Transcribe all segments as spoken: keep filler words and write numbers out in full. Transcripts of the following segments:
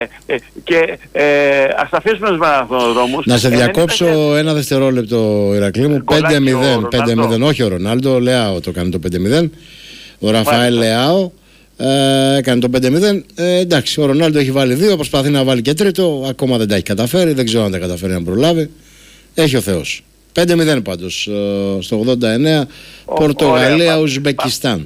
Ε, και ε, ας τα αφήσουμε στους μαραθωνοδρόμους. Να σε διακόψω ε, ένα δευτερόλεπτο, Ηρακλή μου. πέντε μηδέν, όχι ο Ρονάλντο, ο Λεάο το κάνει το πέντε μηδέν. Ο Ραφαέλ Λεάο ε, έκανε το πέντε μηδέν. Ε, εντάξει, ο Ρονάλντο έχει βάλει δύο, προσπαθεί να βάλει και τρίτο. Ακόμα δεν τα έχει καταφέρει, δεν ξέρω αν τα καταφέρει να προλάβει. Έχει ο Θεός. πέντε μηδέν πάντως ε, στο ογδόντα εννέα. Ο, Πορτογαλία, Ουσμπεκιστάν.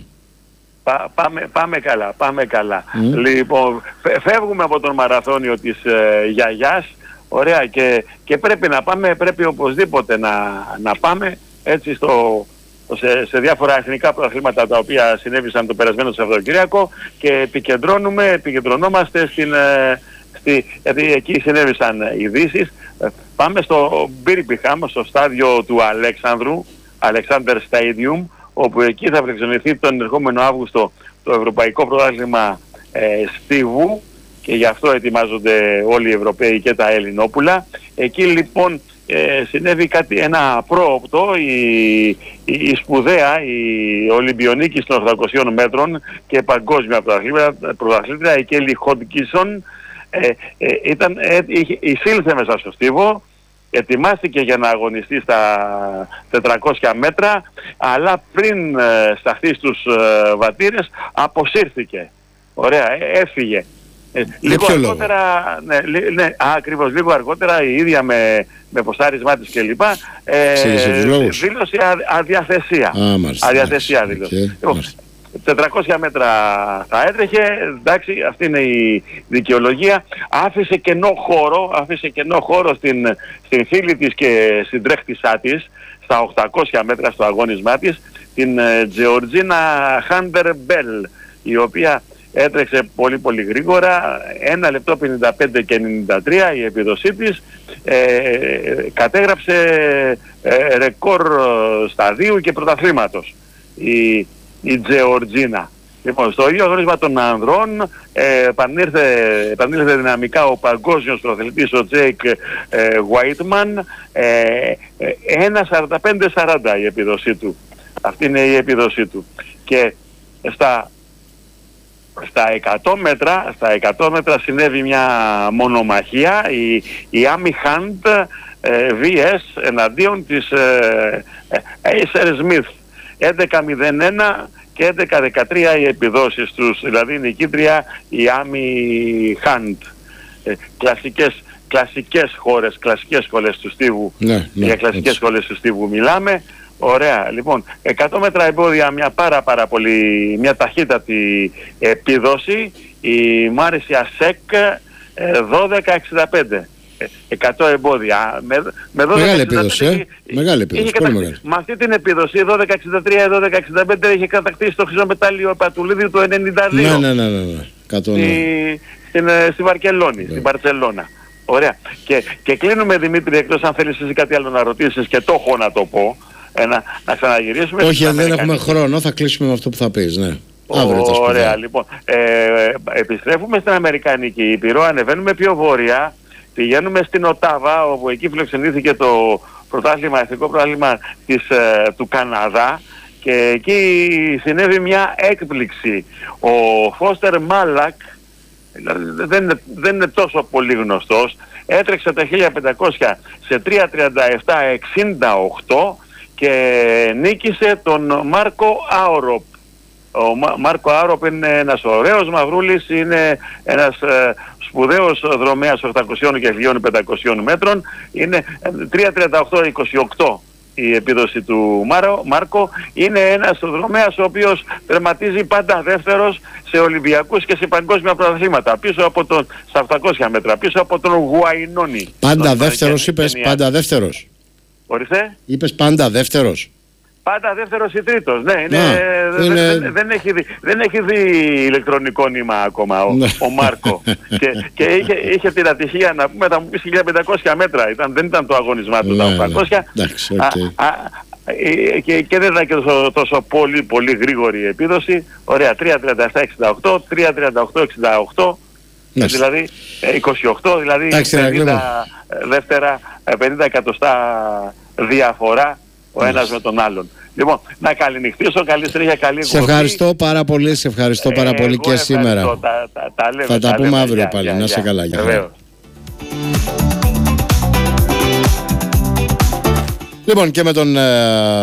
Πά, πάμε, πάμε καλά, πάμε καλά. Mm. Λοιπόν, φεύγουμε από τον μαραθώνιο της ε, γιαγιάς, ωραία, και, και πρέπει να πάμε, πρέπει οπωσδήποτε να, να πάμε έτσι στο, σε, σε διάφορα εθνικά πρωταθλήματα τα οποία συνέβησαν το περασμένο Σαββατοκύριακο και επικεντρώνουμε, επικεντρωνόμαστε στην, ε, στη, γιατί εκεί συνέβησαν ειδήσεις. Πάμε στο Μπίρμπιχαμ, στο στάδιο του Αλέξανδρου, Alexander Stadium, όπου εκεί θα φιλοξενηθεί τον ερχόμενο Αύγουστο το Ευρωπαϊκό Πρωτάθλημα ε, Στίβου και γι' αυτό ετοιμάζονται όλοι οι Ευρωπαίοι και τα Ελληνόπουλα. Εκεί λοιπόν ε, συνέβη κάτι, ένα πρόοπτο, η, η, η σπουδαία, η Ολυμπιονίκη των οχτακοσίων μέτρων και παγκόσμια πρωταθλήτρια, η Κέλι Χόντκινσον, ε, ε, ήταν, ε, εισήλθε μέσα στο Στίβο. Ετοιμάστηκε για να αγωνιστεί στα τετρακόσια μέτρα, αλλά πριν ε, σταθεί στους ε, βατήρες αποσύρθηκε. Ωραία, ε, έφυγε. Ε, λίγο αργότερα, ναι, λί, ναι, ακριβώς, λίγο αργότερα η ίδια με, με ποστάρισμά της κλπ. Ε, δήλωσε α, αδιαθεσία. Α, μάλιστα, αδιαθεσία δήλωσε. Okay. τετρακόσια μέτρα θα έτρεχε, εντάξει, αυτή είναι η δικαιολογία. Άφησε κενό χώρο, άφησε κενό χώρο στην, στην φίλη της και στην τρέχτησά της, στα οκτακόσια μέτρα στο αγώνισμά της, την Τζεορτζίνα Χάντερ Μπέλ, η οποία έτρεξε πολύ πολύ γρήγορα, ένα λεπτό πενήντα πέντε και ενενήντα τρία η επίδοσή της, ε, κατέγραψε ε, ρεκόρ σταδίου και πρωταθλήματος. Η, η Τζεορτζίνα. Λοιπόν, στο ίδιο αγώνισμα των ανδρών ε, επανήλθε, επανήλθε δυναμικά ο παγκόσμιος πρωταθλητής ο Τζέικ Γουάιτμαν, ε, ε, ένα σαράντα πέντε σαράντα η επίδοσή του. Αυτή είναι η επίδοσή του. Και στα, στα εκατό μέτρα, στα εκατό μέτρα συνέβη μια μονομαχία, η, η Άμι Χαντ ε, βι ες εναντίον της ε, Acer Smith. έντεκα μηδέν ένα και έντεκα δεκατρία οι επιδόσεις τους, δηλαδή η νικήτρια η Άμι Χαντ. Ε, κλασικές, κλασικές χώρες, κλασικές σχολές του Στίβου, ναι, ναι, για κλασικές έτσι. σχολές του Στίβου μιλάμε. Ωραία, λοιπόν, εκατό μέτρα εμπόδια, μια πάρα πάρα πολύ, μια ταχύτατη επίδοση, η Μάρισια Σεκ δώδεκα εξήντα πέντε. εκατό εμπόδια. Με, με δώδεκα μεγάλη επίδοση, ε? Μεγάλη επίδοση, πολύ μεγάλη. Με αυτή την επίδοση, δώδεκα εξήντα τρία δώδεκα εξήντα πέντε, είχε κατακτήσει το χρυσό μετάλλιο Πατουλίδη του ενενήντα δύο. Ναι, ναι, ναι, ναι. Κατώ, ναι. Στη, στην, στη Βαρκελόνη, ναι. στην Μπαρτσελώνα. Ωραία. Και, και κλείνουμε, Δημήτρη, εκτός αν θέλεις εσύ κάτι άλλο να ρωτήσεις και το έχω να το πω, ε, να, να ξαναγυρίσουμε. Όχι, δεν έχουμε χρόνο, θα κλείσουμε με αυτό που θα πεις, ναι. Ωραία, λοιπόν. Ε, επιστρέφουμε στην Αμερικανική Ήπειρο, ανεβαίνουμε πιο βόρεια. Πηγαίνουμε στην Οτάβα, όπου εκεί φιλοξενήθηκε το πρωτάθλημα, εθνικό πρωτάθλημα της, ε, του Καναδά, και εκεί συνέβη μια έκπληξη. Ο Φώστερ Μάλακ, δεν είναι, δεν είναι τόσο πολύ γνωστός, έτρεξε τα χίλια πεντακόσια σε τρία τριάντα επτά εξήντα οκτώ και νίκησε τον Μάρκο Άουροπ. Ο Μά, Μάρκο Άουροπ είναι ένας ωραίος μαυρούλης, είναι ένας ε, σπουδαίος δρομέας οκτακοσίων και χίλια πεντακοσίων μέτρων, είναι τρία τριάντα οκτώ είκοσι οκτώ η επίδοση του Μάρο, Μάρκο. Είναι ένας δρομέας ο οποίος τερματίζει πάντα δεύτερος σε Ολυμπιακούς και σε παγκόσμια πρωταθλήματα, πίσω από τον, στα οκτακόσια μέτρα, πίσω από τον Γουαϊνόνι. Πάντα δεύτερος είπες, πάντα δεύτερος. Ορίστε. Είπες πάντα δεύτερος. Πάντα δεύτερος ή τρίτος, ναι, είναι, Α, δεν, είναι... δεν, δεν, έχει δει, δεν έχει δει ηλεκτρονικό νήμα ακόμα ο, ο Μάρκο. και και είχε, είχε την ατυχία να πούμε, θα μου πεις χίλια πεντακόσια μέτρα, ήταν, δεν ήταν το αγωνισμά του, τα οκτακόσια. Εντάξει, okay. α, α, και, και δεν ήταν και τόσο, τόσο πολύ, πολύ γρήγορη η επίδοση. Ωραία, τρία τριάντα επτά εξήντα οκτώ, τρία τριάντα οκτώ εξήντα οκτώ, δηλαδή είκοσι οκτώ, δηλαδή πενήντα δεύτερα, πενήντα εκατοστά διαφορά ο ένας με τον άλλον. Λοιπόν, να καληνυχτήσω, καλή συνέχεια, καλή εκπομπή. Σε ευχαριστώ πάρα πολύ, σε ευχαριστώ πάρα ε, πολύ και σήμερα. Τα, τα, τα λέμε, θα τα, τα πούμε λέμε, αύριο για, πάλι, για, να είσαι καλά. Για λοιπόν, και με τον...